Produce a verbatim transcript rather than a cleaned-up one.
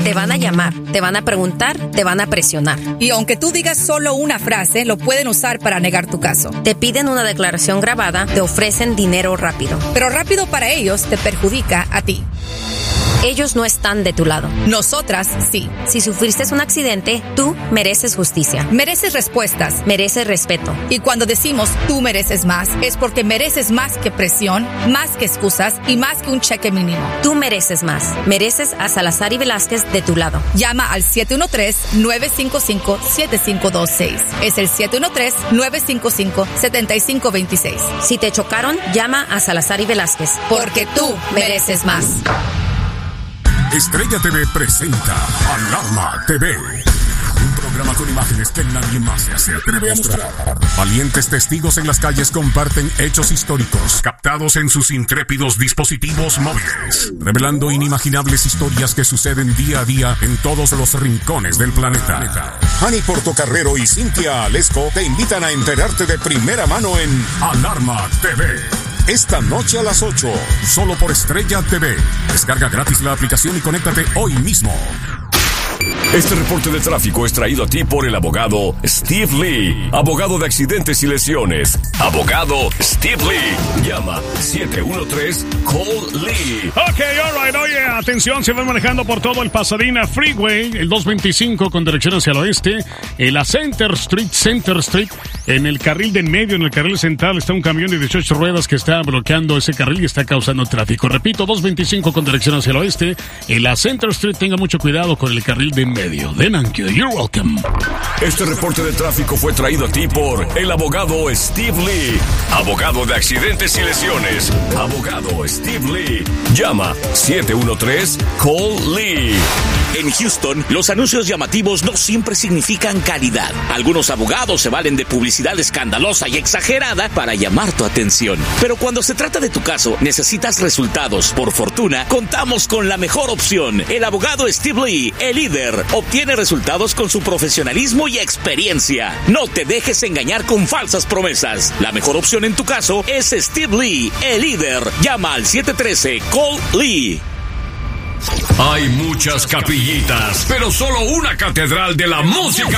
Te van a llamar, te van a preguntar, te van a presionar. Y aunque tú digas solo una frase, lo pueden usar para negar tu caso. Te piden una declaración grabada, te ofrecen dinero rápido. Pero rápido para ellos te perjudica a ti. Ellos no están de tu lado. Nosotras sí. Si sufriste un accidente, tú mereces justicia. Mereces respuestas. Mereces respeto. Y cuando decimos tú mereces más, es porque mereces más que presión, más que excusas y más que un cheque mínimo. Tú mereces más. Mereces a Salazar y Velázquez de tu lado. Llama al siete uno tres, nueve cinco cinco, siete cinco dos seis. Es el siete uno tres, nueve cinco cinco, siete cinco dos seis. Si te chocaron, llama a Salazar y Velázquez. Porque tú mereces más. Estrella T V presenta Alarma T V. Un programa con imágenes que nadie más se atreve a mostrar. Valientes testigos en las calles comparten hechos históricos captados en sus intrépidos dispositivos móviles, revelando inimaginables historias que suceden día a día en todos los rincones del planeta. Hani Portocarrero y Cintia Alesco te invitan a enterarte de primera mano en Alarma T V. Esta noche a las ocho, solo por Estrella T V. Descarga gratis la aplicación y conéctate hoy mismo. Este reporte de tráfico es traído a ti por el abogado Steve Lee, abogado de accidentes y lesiones. Abogado Steve Lee. Llama siete uno tres, call Lee. Ok, alright, oye, atención, se va manejando por todo el Pasadena Freeway, el dos veinticinco con dirección hacia el oeste, en la Center Street, Center Street, en el carril de en medio, en el carril central, está un camión de dieciocho ruedas que está bloqueando ese carril y está causando tráfico. Repito, dos veinticinco con dirección hacia el oeste, en la Center Street, tenga mucho cuidado con el carril de en medio. Thank you, you're welcome. Este reporte de tráfico fue traído a ti por el abogado Steve Lee, abogado de accidentes y lesiones. Abogado Steve Lee. Llama siete uno tres, call Lee. En Houston, los anuncios llamativos no siempre significan calidad. Algunos abogados se valen de publicidad escandalosa y exagerada para llamar tu atención. Pero cuando se trata de tu caso, necesitas resultados. Por fortuna, contamos con la mejor opción. El abogado Steve Lee, el líder, obtiene resultados con su profesionalismo y experiencia. No te dejes engañar con falsas promesas. La mejor opción en tu caso es Steve Lee, el líder. Llama al siete uno tres, call Lee. Hay muchas capillitas, pero solo una catedral de la música